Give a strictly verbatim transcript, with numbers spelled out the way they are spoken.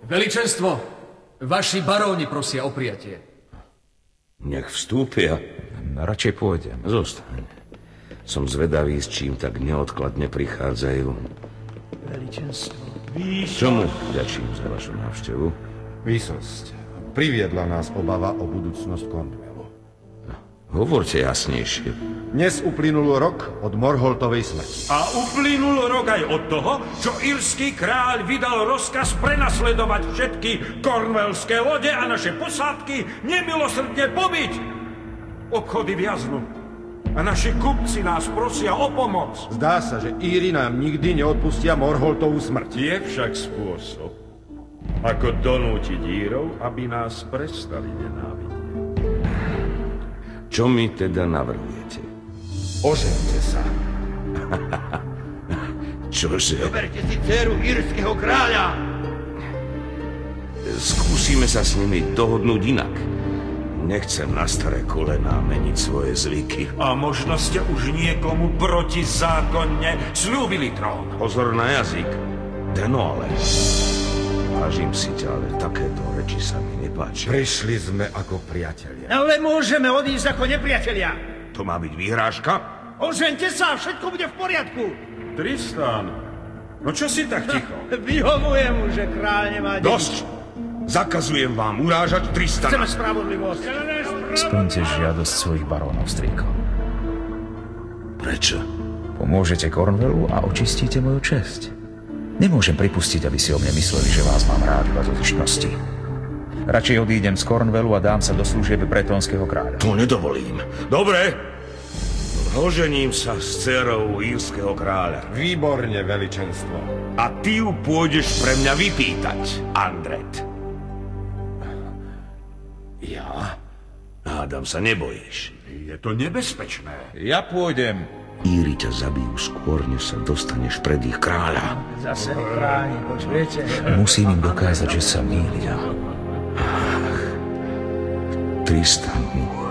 Veličenstvo, vaši baróni prosia o prijatie. Nech vstúpia. Radšej pôjdem. Zostaň. Som zvedavý, s čím tak neodkladne prichádzajú. Veličenstvo. Čomu ďačím za vašu návštevu? Výsosť, priviedla nás obava o budúcnosť Cornwallu. Hovorte jasnejšie. Dnes uplynul rok od Morholtovej smrti. A uplynul rok aj od toho, čo írsky kráľ vydal rozkaz prenasledovať všetky kornwellské lode a naše posádky nemilosrdne pobiť. Obchody viaznú a naši kupci nás prosia o pomoc. Zdá sa, že Íri nám nikdy neodpustia Morholtovú smrť. Je však spôsob, ako donútiť Írov, aby nás prestali nenávidieť. Čo mi teda navrhujete? Ožente sa. Čože? Zoberte si dceru írskeho kráľa. Skúsime sa s nimi dohodnúť inak. Nechcem na staré kolená meniť svoje zvyky. A možno ste už niekomu protizákonne slúbili trón. Pozor na jazyk. Deno ale. Vážim si ťa, ale takéto reči sa mi nepáčia. Prišli sme ako priatelia. Ale môžeme odísť ako nepriatelia. To má byť výhrážka? Ožente sa, všetko bude v poriadku. Tristan, no čo si tak ticho? Vyhovujem mu, že kráľ nemá deti. Dosť! Zakazujem vám urážať Tristana. Chceme spravodlivosť. Splňte žiadosť svojich barónov, strýko. Prečo? Pomôžete Cornwallu a očistíte moju česť. Nemôžem pripustiť, aby si o mne mysleli, že vás mám rád iba zo zištnosti. Radšej odídem z Cornwallu a dám sa do služieb bretónskeho kráľa. To nedovolím. Dobre. Ožením sa s dcerou írskeho kráľa. Výborne, veličenstvo. A ty ju pôjdeš pre mňa vypýtať, Andret. Ja? Hádam sa nebojíš. Je to nebezpečné. Ja pôjdem. Íri ťa zabijú skôr, než sa dostaneš pred ich kráľa. Zase kráľi, počujete? Musím im dokázať, že sa mýlia. Tristan, môj.